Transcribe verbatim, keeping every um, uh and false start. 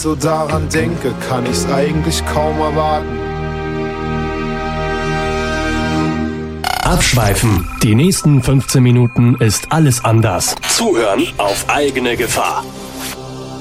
so daran denke, kann ich's eigentlich kaum erwarten. Abschweifen. Die nächsten fünfzehn Minuten ist alles anders. Zuhören auf eigene Gefahr.